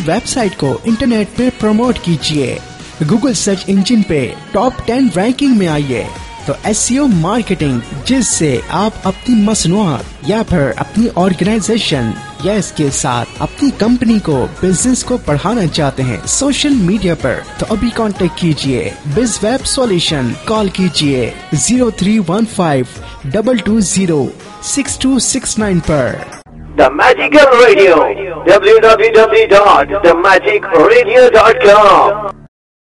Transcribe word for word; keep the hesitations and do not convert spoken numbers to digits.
Website को internet पे promote कीजिए, गूगल सर्च इंजन पे टॉप टेन रैंकिंग में आइए। तो एसईओ मार्केटिंग, जिससे आप अपनी मसनूआत या फिर अपनी ऑर्गेनाइजेशन या इसके साथ अपनी कंपनी को, बिजनेस को बढ़ाना चाहते हैं सोशल मीडिया पर, तो अभी कांटेक्ट कीजिए बिज वेब सॉल्यूशन। कॉल कीजिए zero three one five double two zero six to six nine पर। The Magical Radio, w w w dot the magic radio dot com